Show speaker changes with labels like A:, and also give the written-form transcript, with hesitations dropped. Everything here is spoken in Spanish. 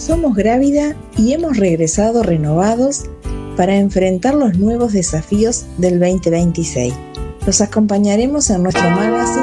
A: Somos Grávida y hemos regresado renovados para enfrentar los nuevos desafíos del 2026. Los acompañaremos en nuestro magazine